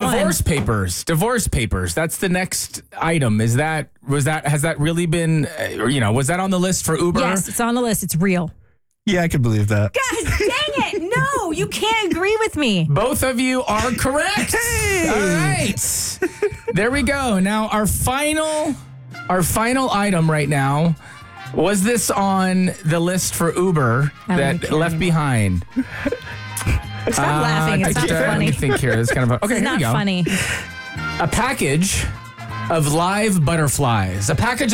Divorce papers. That's the next item. Has that really been, was that on the list for Uber? Yes, it's on the list. It's real. Yeah, I could believe that. Guys, dang it. No, you can't agree with me. Both of you are correct. Hey! All right. There we go. Now, our final item right now, was this on the list for Uber that left behind? Stop laughing. It's not funny. Let me think here. It's kind of okay. It's Here we not go. funny. A package of live butterflies.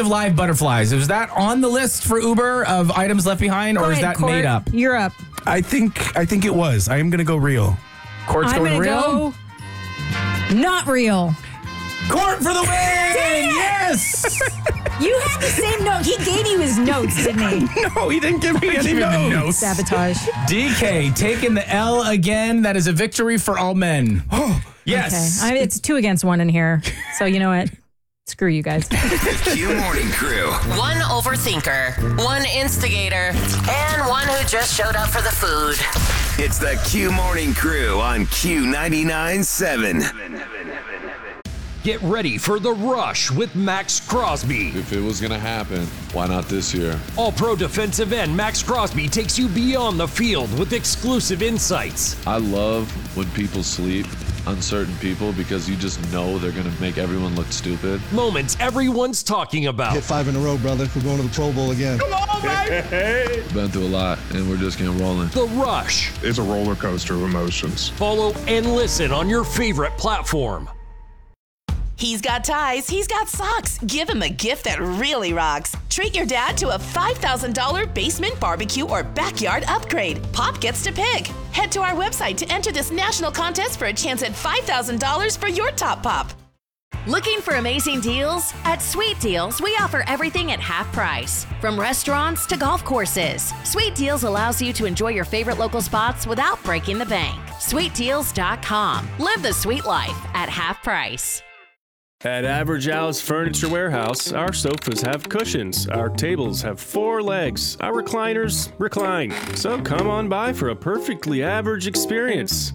Is that on the list for Uber of items left behind, or is that Court. made up? You're up. I think it was. I am going to go real. Court's I'm going gonna real. go not real. Court for the win! Yes! You had the same note. He gave you his notes, didn't he? No, he didn't give me any notes. Sabotage. DK taking the L again. That is a victory for all men. Oh, yes. Okay. It's 2 against 1 in here. So you know what? Screw you guys. The Q Morning Crew. One overthinker, one instigator, and one who just showed up for the food. It's the Q Morning Crew on Q99.7. Get ready for The Rush with Max Crosby. If it was going to happen, why not this year? All-pro defensive end Max Crosby takes you beyond the field with exclusive insights. I love when people sleep on certain people because you just know they're going to make everyone look stupid. Moments everyone's talking about. Hit 5 in a row, brother. We're going to the Pro Bowl again. Come on, baby! Been through a lot, and we're just getting rolling. The Rush. It's a roller coaster of emotions. Follow and listen on your favorite platform. He's got ties, he's got socks. Give him a gift that really rocks. Treat your dad to a $5,000 basement barbecue or backyard upgrade. Pop gets to pick. Head to our website to enter this national contest for a chance at $5,000 for your top pop. Looking for amazing deals? At Sweet Deals, we offer everything at half price. From restaurants to golf courses, Sweet Deals allows you to enjoy your favorite local spots without breaking the bank. SweetDeals.com. Live the sweet life at half price. At Average Al's Furniture Warehouse, our sofas have cushions, our tables have 4 legs, our recliners recline. So come on by for a perfectly average experience.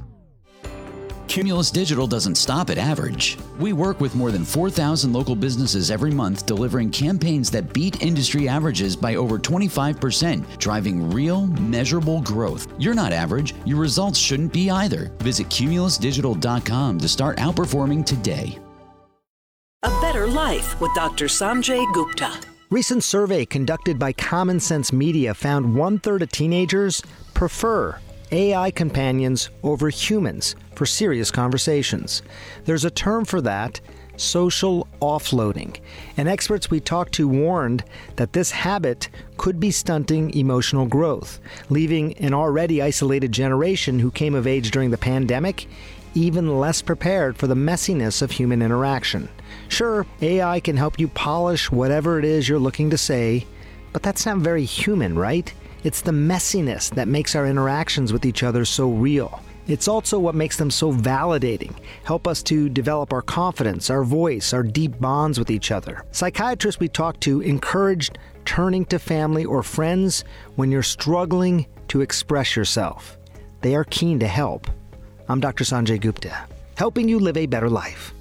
Cumulus Digital doesn't stop at average. We work with more than 4,000 local businesses every month, delivering campaigns that beat industry averages by over 25%, driving real, measurable growth. You're not average. Your results shouldn't be either. Visit cumulusdigital.com to start outperforming today. A Better Life with Dr. Sanjay Gupta. Recent survey conducted by Common Sense Media found 1/3 of teenagers prefer AI companions over humans for serious conversations. There's a term for that, social offloading. And experts we talked to warned that this habit could be stunting emotional growth, leaving an already isolated generation who came of age during the pandemic even less prepared for the messiness of human interaction. Sure, AI can help you polish whatever it is you're looking to say, but that's not very human, right? It's the messiness that makes our interactions with each other so real. It's also what makes them so validating, help us to develop our confidence, our voice, our deep bonds with each other. Psychiatrists we talked to encouraged turning to family or friends when you're struggling to express yourself. They are keen to help. I'm Dr. Sanjay Gupta, helping you live a better life.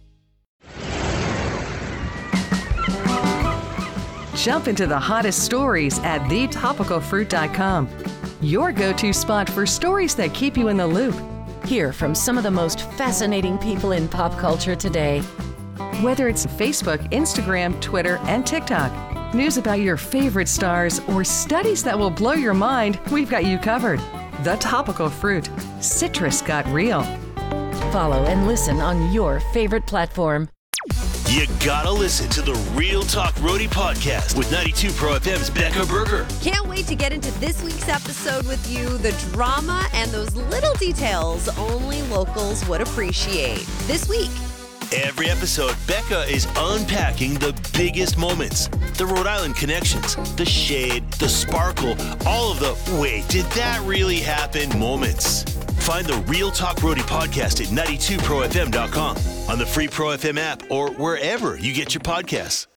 Jump into the hottest stories at thetopicalfruit.com. Your go-to spot for stories that keep you in the loop. Hear from some of the most fascinating people in pop culture today. Whether it's Facebook, Instagram, Twitter, and TikTok, news about your favorite stars, or studies that will blow your mind, we've got you covered. The Topical Fruit. Citrus got real. Follow and listen on your favorite platform. You gotta listen to the Real Talk Roadie podcast with 92 Pro FM's Becca Berger. Can't wait to get into this week's episode with you. The drama and those little details only locals would appreciate. This week. Every episode, Becca is unpacking the biggest moments, the Rhode Island connections, the shade, the sparkle, all of the wait, did that really happen moments. Find the Real Talk Roadie podcast at 92profm.com, on the free Pro FM app, or wherever you get your podcasts.